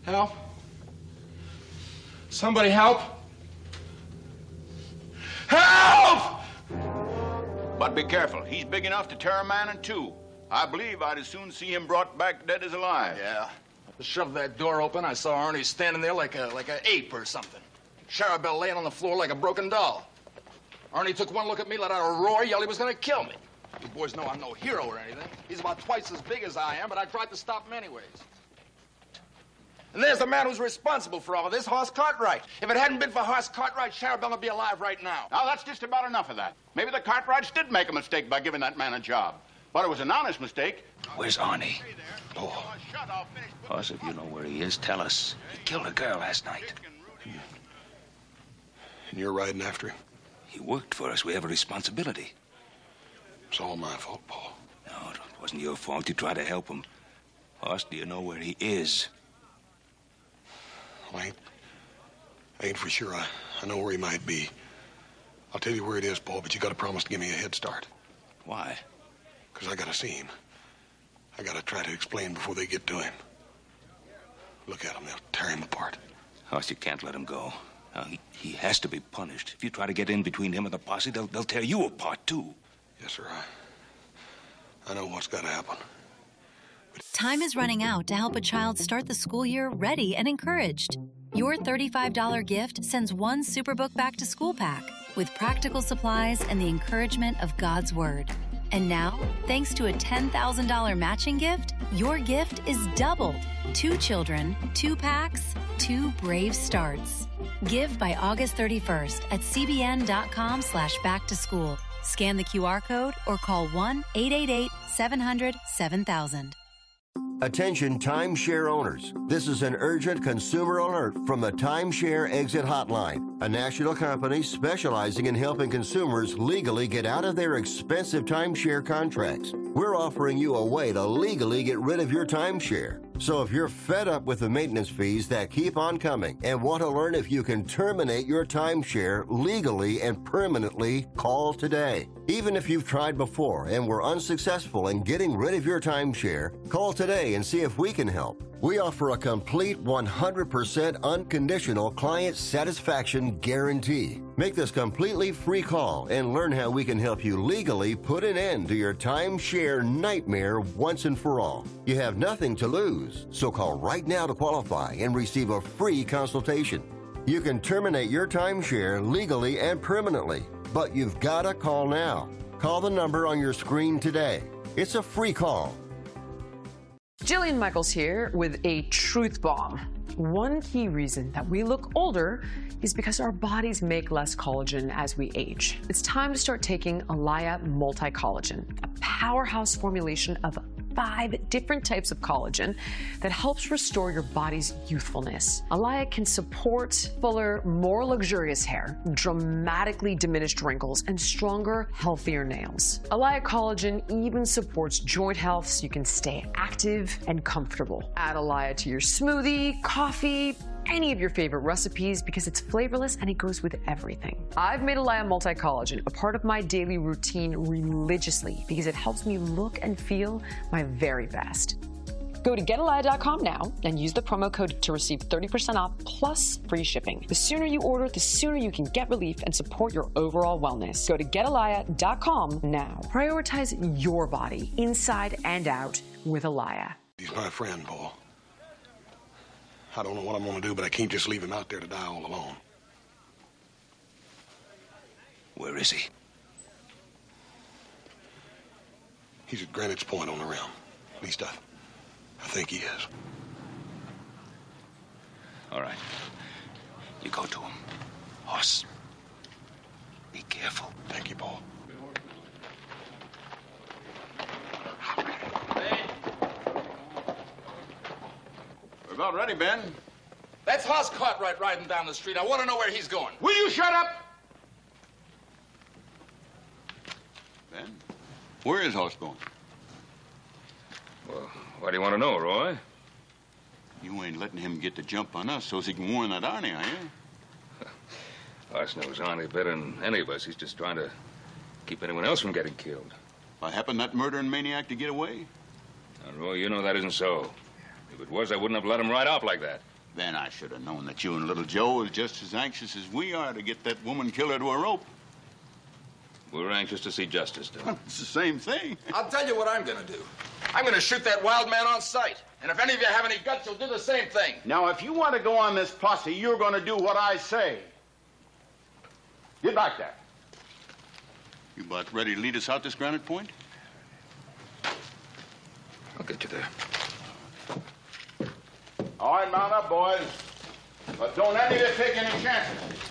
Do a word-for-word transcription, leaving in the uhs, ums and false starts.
Help! Somebody help! Help! But be careful. He's big enough to tear a man in two. I believe I'd as soon see him brought back dead as alive. Yeah. I shoved that door open. I saw Arnie standing there like a like an ape or something. Charabelle laying on the floor like a broken doll. Arnie took one look at me, let out a roar, yelled he was going to kill me. You boys know I'm no hero or anything. He's about twice as big as I am, but I tried to stop him anyways. And there's the man who's responsible for all of this, Hoss Cartwright. If it hadn't been for Hoss Cartwright, Charabelle would be alive right now. Now, that's just about enough of that. Maybe the Cartwrights did make a mistake by giving that man a job. But it was an honest mistake. Where's Arnie? Oh. Hoss, if you know where he is, tell us. He killed a girl last night. And you're riding after him? He worked for us. We have a responsibility. It's all my fault, Paul. No, it wasn't your fault. You tried to help him. Hoss, do you know where he is? Well, I ain't, I ain't for sure. I, I know where he might be. I'll tell you where it is, Paul, but you gotta promise to give me a head start. Why? Because I gotta see him. I gotta try to explain before they get to him. Look at him. They'll tear him apart. Hoss, you can't let him go. Now, he, he has to be punished. If you try to get in between him and the posse, they'll, they'll tear you apart, too. Yes, sir. I, I know what's gotta happen. Time is running out to help a child start the school year ready and encouraged. Your thirty-five dollar gift sends one Superbook back to school pack with practical supplies and the encouragement of God's Word. And now, thanks to a ten thousand dollar matching gift, your gift is doubled. Two children, two packs, two brave starts. Give by August thirty-first at cbn.com slash back to school. Scan the Q R code or call one eight eight eight, seven hundred, seven thousand. Attention timeshare owners. This is an urgent consumer alert from the Timeshare Exit Hotline, a national company specializing in helping consumers legally get out of their expensive timeshare contracts. We're offering you a way to legally get rid of your timeshare. So if you're fed up with the maintenance fees that keep on coming and want to learn if you can terminate your timeshare legally and permanently, call today. Even if you've tried before and were unsuccessful in getting rid of your timeshare, call today and see if we can help. We offer a complete one hundred percent unconditional client satisfaction guarantee. Make this completely free call and learn how we can help you legally put an end to your timeshare nightmare once and for all. You have nothing to lose, so call right now to qualify and receive a free consultation. You can terminate your timeshare legally and permanently, but you've got to call now. Call the number on your screen today. It's a free call. Jillian Michaels here with a truth bomb. One key reason that we look older is because our bodies make less collagen as we age. It's time to start taking Alaya Multi-Collagen, a powerhouse formulation of five different types of collagen that helps restore your body's youthfulness. Alaya can support fuller, more luxurious hair, dramatically diminished wrinkles, and stronger, healthier nails. Alaya Collagen even supports joint health so you can stay active and comfortable. Add Alaya to your smoothie, coffee, any of your favorite recipes because it's flavorless and it goes with everything. I've made Alaya Multi-Collagen a part of my daily routine religiously because it helps me look and feel my very best. Go to get alaya dot com now and use the promo code to receive thirty percent off plus free shipping. The sooner you order, the sooner you can get relief and support your overall wellness. Go to get alaya dot com now. Prioritize your body inside and out with Alaya. He's my friend, Paul. I don't know what I'm going to do, but I can't just leave him out there to die all alone. Where is he? He's at Greenwich Point on the rim. At least I, I think he is. All right. You go to him. Hoss, be careful. Thank you, Paul. We're about ready, Ben. That's Hoss Cartwright riding down the street. I want to know where he's going. Will you shut up? Ben, where is Hoss going? Well, why do you want to know, Roy? You ain't letting him get the jump on us so he can warn that Arnie, are you? Hoss knows Arnie better than any of us. He's just trying to keep anyone else from getting killed. Why, happened that murdering maniac to get away? Now, Roy, you know that isn't so. If it was, I wouldn't have let him ride off like that. Then I should have known that you and little Joe was just as anxious as we are to get that woman killer to a rope. We're anxious to see justice done. It's the same thing. I'll tell you what I'm gonna do. I'm gonna shoot that wild man on sight. And if any of you have any guts, you'll do the same thing. Now, if you want to go on this posse, you're going to do what I say. Get back there. You about ready to lead us out this Granite Point? I'll get you there. All right, mount up, boys. But don't any of you take any chances.